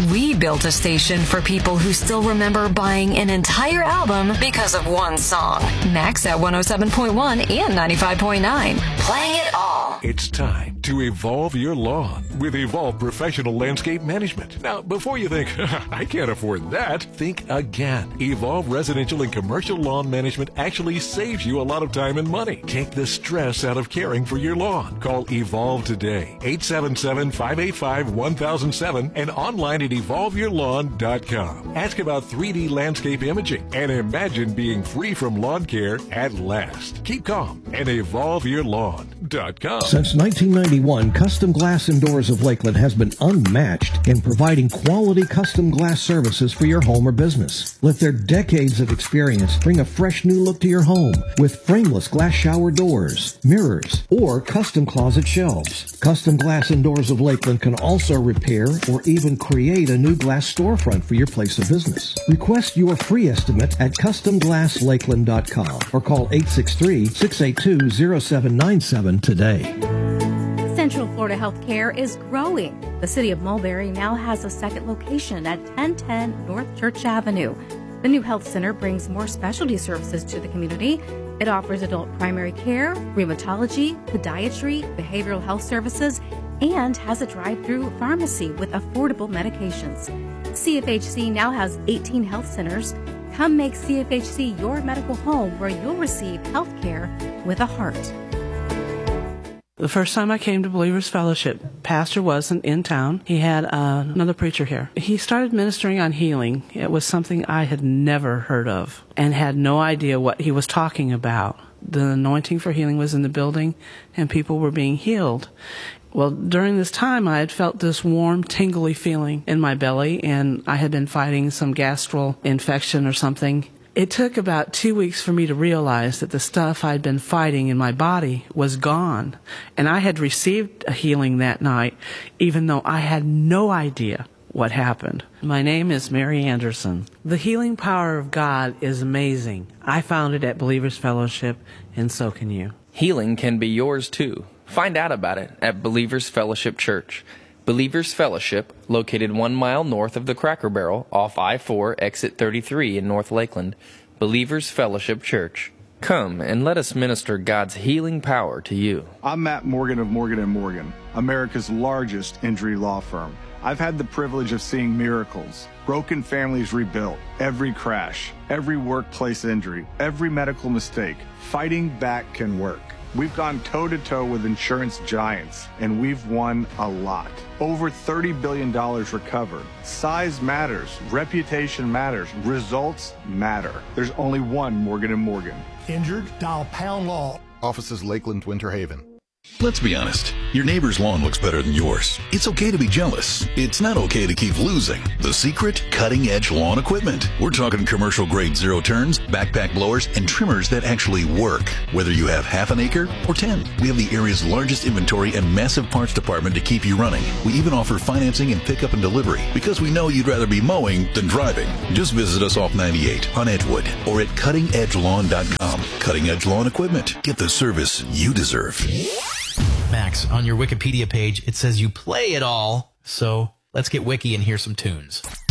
We built a station for people who still remember buying an entire album because of one song. Max at 107.1 and 95.9. Playing it all. It's time to evolve your lawn with Evolve Professional Landscape Management. Now, before you think, I can't afford that, think again. Evolve Residential and Commercial Lawn Management actually saves you a lot of time and money. Take the stress out of caring for your lawn. Call Evolve today, 877-585-1007 and online at evolveyourlawn.com. Ask about 3D landscape imaging and imagine being free from lawn care at last. Keep calm and evolveyourlawn.com. Since 1991, Custom Glass and Doors of Lakeland has been unmatched in providing quality custom glass services for your home or business. Let their decades of experience bring a fresh new look to your home with frameless glass shower doors, mirrors, or custom closet shelves. Custom Glass and Doors of Lakeland can also repair or even create a new glass storefront for your place of business. Request your free estimate at customglasslakeland.com or call 863-682-0797 today. Central Florida Healthcare is growing. The city of Mulberry now has a second location at 1010 North Church Avenue. The new health center brings more specialty services to the community. It offers adult primary care, rheumatology, podiatry, behavioral health services, and has a drive-through pharmacy with affordable medications. CFHC now has 18 health centers. Come make CFHC your medical home where you'll receive health care with a heart. The first time I came to Believers Fellowship, pastor wasn't in town. He had another preacher here. He started ministering on healing. It was something I had never heard of and had no idea what he was talking about. The anointing for healing was in the building, and people were being healed. Well, during this time, I had felt this warm, tingly feeling in my belly, and I had been fighting some gastral infection or something. It took about 2 weeks for me to realize that the stuff I'd been fighting in my body was gone. And I had received a healing that night, even though I had no idea what happened. My name is Mary Anderson. The healing power of God is amazing. I found it at Believers Fellowship, and so can you. Healing can be yours too. Find out about it at Believers Fellowship Church. Believers Fellowship, located 1 mile north of the Cracker Barrel off I-4, exit 33 in North Lakeland. Believers Fellowship Church. Come and let us minister God's healing power to you. I'm Matt Morgan of Morgan & Morgan, America's largest injury law firm. I've had the privilege of seeing miracles, broken families rebuilt, every crash, every workplace injury, every medical mistake. Fighting back can work. We've gone toe-to-toe with insurance giants, and we've won a lot. Over $30 billion recovered. Size matters. Reputation matters. Results matter. There's only one Morgan & Morgan. Injured? Dial Pound Law. Offices Lakeland, Winter Haven. Let's be honest. Your neighbor's lawn looks better than yours. It's okay to be jealous. It's not okay to keep losing. The secret? Cutting-edge lawn equipment. We're talking commercial-grade zero-turns, backpack blowers, and trimmers that actually work. Whether you have half an acre or 10, we have the area's largest inventory and massive parts department to keep you running. We even offer financing and pickup and delivery because we know you'd rather be mowing than driving. Just visit us off 98 on Edgewood or at cuttingedgelawn.com. Cutting-edge lawn equipment. Get the service you deserve. Max, on your Wikipedia page, it says you play it all. So let's get wiki and hear some tunes.